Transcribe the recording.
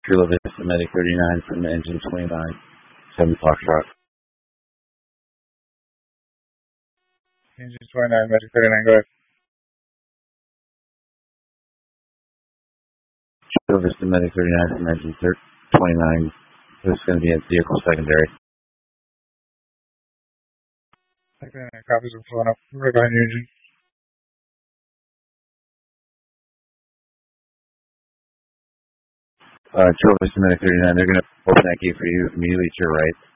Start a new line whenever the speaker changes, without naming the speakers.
True Vista Medic 39 from the engine 29, 7 Foxtrot.
Engine 29, Magic 39, go ahead.
True Vista Medic 39 from engine 29. This is going to be a vehicle secondary.
Magic 39 copies are pulling up right behind your engine.
True Vista Medic 39, they're going to open that gate for you immediately to your right.